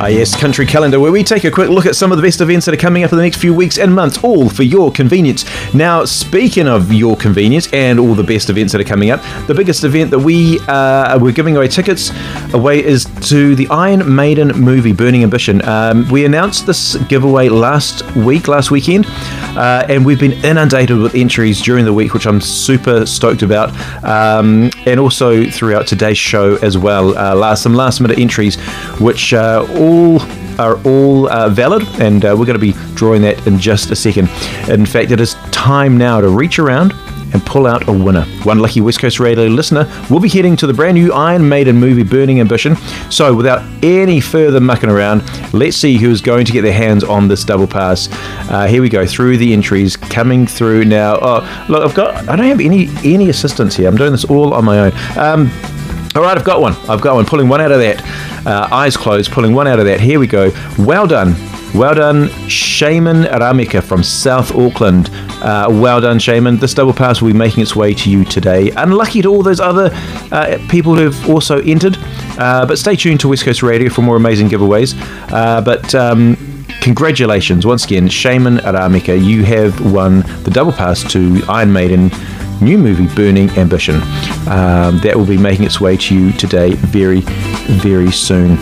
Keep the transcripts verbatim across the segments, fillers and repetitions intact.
Ah yes, Country Calendar, where we take a quick look at some of the best events that are coming up in the next few weeks and months, all for your convenience. Now, speaking of your convenience and all the best events that are coming up, the biggest event that we uh, we're giving away tickets away is to the Iron Maiden movie, Burning Ambition. Um, we announced this giveaway last week, last weekend, uh, and we've been inundated with entries during the week, which I'm super stoked about, um, and also throughout today's show as well. Uh, last some last minute entries, which uh, all are all uh, valid, and uh, we're going to be drawing that in just a second. In fact, it is time now to reach around and pull out a winner. One lucky West Coast Radio listener will be heading to the brand new Iron Maiden movie, Burning Ambition. So without any further mucking around, let's see who's going to get their hands on this double pass. Uh, here we go, through the entries coming through now. Oh, look, I've got, I don't have any any assistance here. I'm doing this all on my own. Um, All right, I've got one. I've got one. Pulling one out of that. Uh, eyes closed. Pulling one out of that. Here we go. Well done. Well done, Shaman Ramika from South Auckland. Uh, well done, Shaman. This double pass will be making its way to you today. Unlucky to all those other uh, people who have also entered. Uh, but stay tuned to West Coast Radio for more amazing giveaways. Uh, but... Um, Congratulations once again, Shaman Ramika. You have won the double pass to Iron Maiden new movie, Burning Ambition. Um, that will be making its way to you today very, very soon.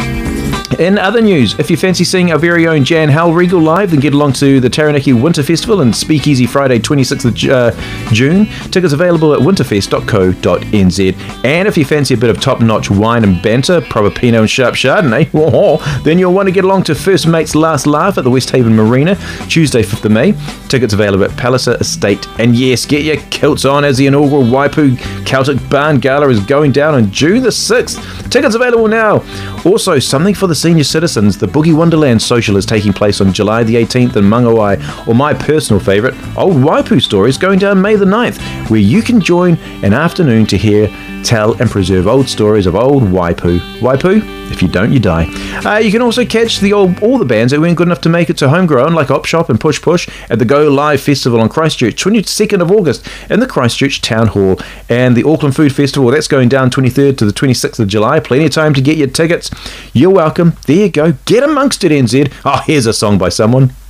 In other news, if you fancy seeing our very own Jan Hal Regal live, then get along to the Taranaki Winter Festival and Speakeasy Friday, twenty-sixth of June. Tickets available at winterfest dot co dot n z. And if you fancy a bit of top-notch wine and banter, proper Pinot and sharp Chardonnay, then you'll want to get along to First Mate's Last Laugh at the West Haven Marina, Tuesday, fifth of May. Tickets available at Palliser Estate. And yes, get your kilts on as the inaugural Waipu Celtic Barn Gala is going down on June the sixth. Tickets available now. Also, something for the senior citizens. The Boogie Wonderland Social is taking place on July the eighteenth in Mangawai, or my personal favourite, Old Waipu Stories, going down May the ninth, where you can join an afternoon to hear, tell and preserve old stories of old Waipu. Waipu? If you don't, you die. Uh, you can also catch the old, all the bands that weren't good enough to make it to Homegrown, like Op Shop and Push Push, at the Go Live Festival on Christchurch, twenty-second of August, in the Christchurch Town Hall. And the Auckland Food Festival, that's going down twenty-third to the twenty-sixth of July. Plenty of time to get your tickets. You're welcome. There you go. Get amongst it, N Z. Oh, here's a song by someone.